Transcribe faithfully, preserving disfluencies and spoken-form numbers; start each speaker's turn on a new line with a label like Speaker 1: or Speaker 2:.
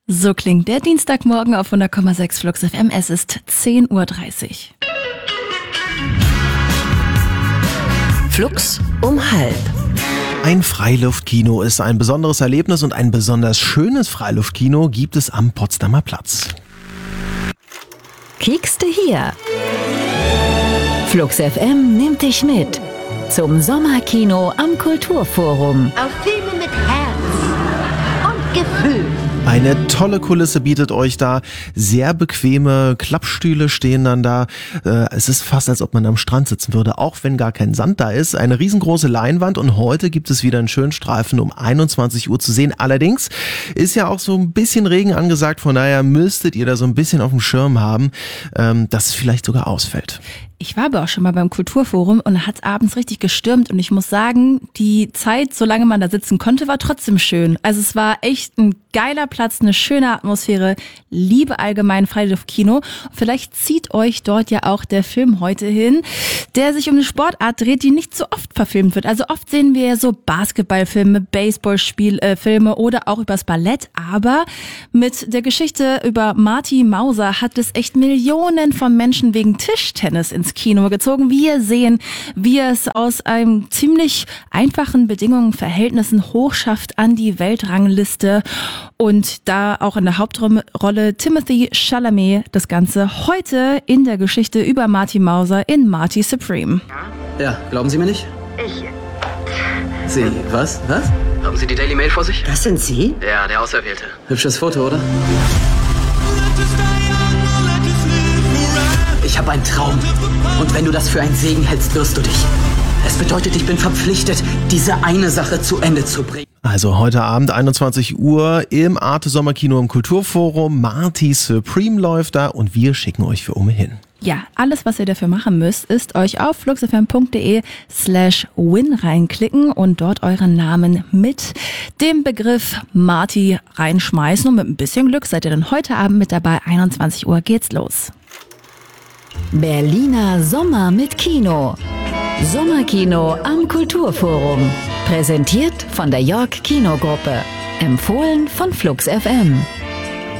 Speaker 1: So klingt der Dienstagmorgen auf hundert Komma sechs Flux F M. Es ist zehn Uhr dreißig.
Speaker 2: Flux um halb.
Speaker 3: Ein Freiluftkino ist ein besonderes Erlebnis und ein besonders schönes Freiluftkino gibt es am Potsdamer Platz.
Speaker 2: Kiekste hier. Flux F M nimmt dich mit zum Sommerkino am Kulturforum.
Speaker 4: Auf Filme mit Herz und Gefühl.
Speaker 3: Eine tolle Kulisse bietet euch da. Sehr bequeme Klappstühle stehen dann da. Es ist fast, als ob man am Strand sitzen würde, auch wenn gar kein Sand da ist. Eine riesengroße Leinwand und heute gibt es wieder einen schönen Streifen um einundzwanzig Uhr zu sehen. Allerdings ist ja auch so ein bisschen Regen angesagt, von daher müsstet ihr da so ein bisschen auf dem Schirm haben, dass es vielleicht sogar ausfällt.
Speaker 1: Ich war aber auch schon mal beim Kulturforum und hat abends richtig gestürmt und ich muss sagen, die Zeit, solange man da sitzen konnte, war trotzdem schön. Also es war echt ein geiler Platz, eine schöne Atmosphäre, liebe allgemein Freiluftkino. Vielleicht zieht euch dort ja auch der Film heute hin, der sich um eine Sportart dreht, die nicht so oft verfilmt wird. Also oft sehen wir ja so Basketballfilme, Baseballspielfilme oder auch übers Ballett, aber mit der Geschichte über Marty Mauser hat es echt Millionen von Menschen wegen Tischtennis ins Kino gezogen. Wir sehen, wie es aus einem ziemlich einfachen Bedingungen, Verhältnissen hochschafft an die Weltrangliste und da auch in der Hauptrolle Timothée Chalamet das Ganze heute in der Geschichte über Marty Mauser in Marty Supreme.
Speaker 5: Ja, glauben Sie mir nicht?
Speaker 4: Ich...
Speaker 5: Sie, was? Was?
Speaker 6: Haben Sie die Daily Mail vor sich?
Speaker 4: Das sind Sie?
Speaker 6: Ja, der Auserwählte.
Speaker 5: Hübsches Foto, oder? Ich habe einen Traum. Und wenn du das für einen Segen hältst, wirst du dich. Es bedeutet, ich bin verpflichtet, diese eine Sache zu Ende zu bringen.
Speaker 3: Also heute Abend einundzwanzig Uhr im Arte Sommerkino im Kulturforum. Marty Supreme läuft da und wir schicken euch für Umme hin.
Speaker 1: Ja, alles, was ihr dafür machen müsst, ist euch auf fluxfm.de slash win reinklicken und dort euren Namen mit dem Begriff Marty reinschmeißen. Und mit ein bisschen Glück seid ihr dann heute Abend mit dabei. einundzwanzig Uhr geht's los.
Speaker 2: Berliner Sommer mit Kino. Sommerkino am Kulturforum. Präsentiert von der York Kinogruppe. Empfohlen von Flux F M.